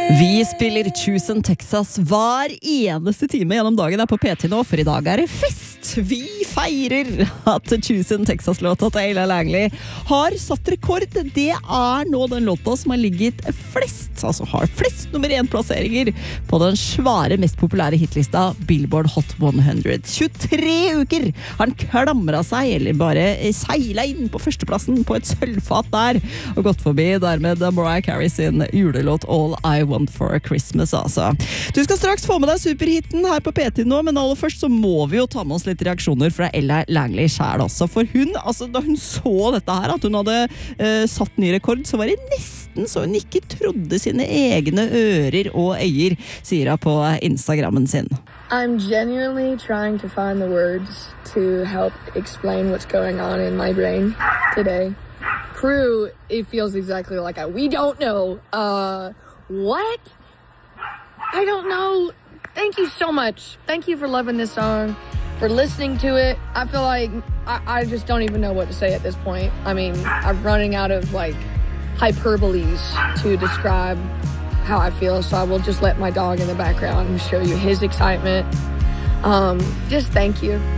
Vi spiller Choose Texas hver eneste time gjennom dagen her på P10 nå, for i dag er det fest! Vi feirer at Choose Texas-låta til Ayla Langley har satt rekord. Det er nå den låta som har ligget flest, altså har flest nummer 1-plasseringer på den svære, mest populære hitlista Billboard Hot 100. 23 uker har han klamret seg, eller bare seilet inn på førsteplassen på et sølvfat der, og gått forbi dermed Mariah Carey sin julelåt All I Want for Christmas, altså. Du skal straks få med deg superhitten her på P10 nå, men aller først så må vi jo ta med oss litt reaksjoner fra Ayla Langley selv også, for hun, altså da hun så dette her, at hun hadde satt ny rekord, så var det nesten så hun ikke trodde sine egne ører og øyer, sier hun på Instagrammen sin. I'm genuinely trying to find the words to help explain what's going on in my brain today. Crew, it feels exactly like we don't know. What? I don't know. Thank you so much. Thank you for loving this song, for listening to it. I feel like I just don't even know what to say at this point. I mean, I'm running out of hyperboles to describe how I feel, so I will just let my dog in the background and show you his excitement. Just thank you.